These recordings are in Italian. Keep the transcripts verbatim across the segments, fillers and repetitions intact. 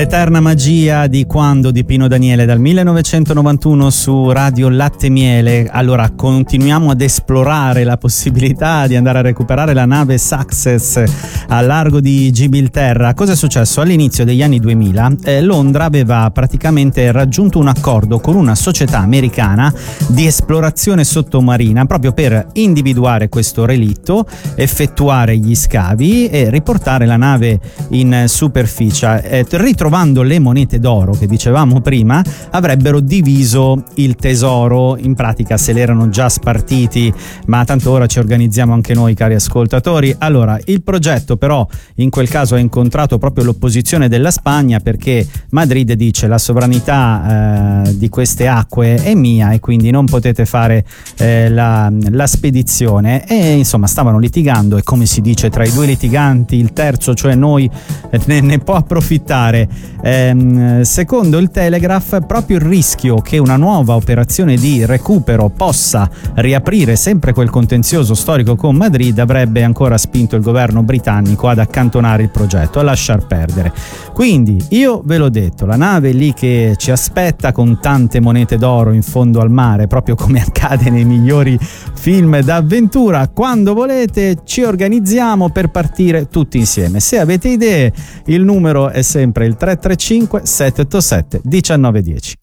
L'eterna magia di Quando di Pino Daniele dal millenovecentonovantuno su Radio Latte Miele. Allora continuiamo ad esplorare la possibilità di andare a recuperare la nave Success al largo di Gibilterra. Cosa è successo? All'inizio degli anni duemila eh, Londra aveva praticamente raggiunto un accordo con una società americana di esplorazione sottomarina proprio per individuare questo relitto, effettuare gli scavi e riportare la nave in superficie. Eh, ritrovando le monete d'oro che dicevamo prima, avrebbero diviso il tesoro. In pratica se l'erano già spartiti, ma tanto ora ci organizziamo anche noi, cari ascoltatori. Allora, il progetto però in quel caso ha incontrato proprio l'opposizione della Spagna, perché Madrid dice: la sovranità eh, di queste acque è mia e quindi non potete fare eh, la, la spedizione. E insomma stavano litigando, e come si dice tra i due litiganti il terzo, cioè noi, ne, ne può approfittare. Ehm, secondo il Telegraph, proprio il rischio che una nuova operazione di recupero possa riaprire sempre quel contenzioso storico con Madrid avrebbe ancora spinto il governo britannico ad accantonare il progetto, a lasciar perdere. Quindi io ve l'ho detto, la nave lì che ci aspetta con tante monete d'oro in fondo al mare, proprio come accade nei migliori film d'avventura. Quando volete ci organizziamo per partire tutti insieme. Se avete idee, il numero è sempre il tre tre cinque sette otto sette uno nove uno zero.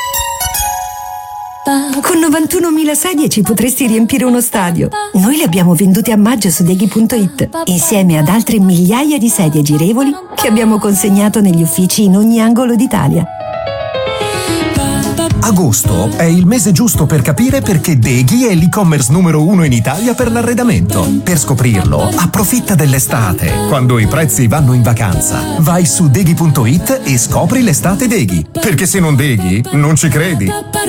Con novantunomila sedie ci potresti riempire uno stadio. Noi le abbiamo vendute a maggio su Deghi punto it, insieme ad altre migliaia di sedie girevoli che abbiamo consegnato negli uffici in ogni angolo d'Italia. Agosto è il mese giusto per capire perché Deghi è l'e-commerce numero uno in Italia per l'arredamento. Per scoprirlo, approfitta dell'estate, quando i prezzi vanno in vacanza. Vai su Deghi punto it e scopri l'estate Deghi. Perché se non Deghi, non ci credi.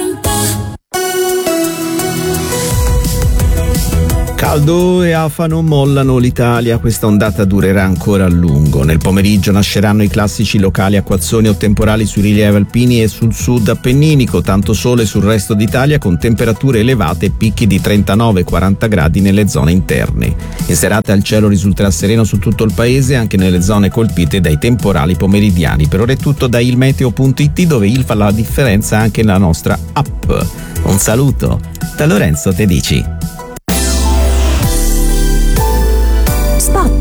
Caldo e afa non mollano l'Italia, questa ondata durerà ancora a lungo. Nel pomeriggio nasceranno i classici locali acquazzoni o temporali sui rilievi alpini e sul sud appenninico, tanto sole sul resto d'Italia con temperature elevate e picchi di trentanove quaranta gradi nelle zone interne. In serata il cielo risulterà sereno su tutto il paese, anche nelle zone colpite dai temporali pomeridiani. Per ora è tutto da ilmeteo punto it, dove il fa la differenza anche nella nostra app. Un saluto da Lorenzo Tedici.